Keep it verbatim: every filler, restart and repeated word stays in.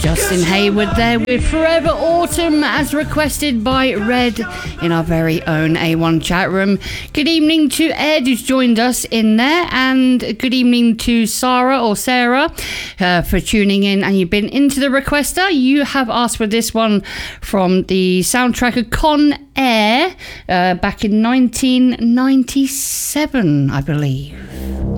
Justin Hayward there with Forever Autumn, as requested by Red in our very own A one chat room. Good evening to Ed, who's joined us in there, and good evening to Sarah or Sarah uh, for tuning in. And you've been into the requester. You have asked for this one from the soundtrack of Con Air uh, back in nineteen ninety-seven, I believe.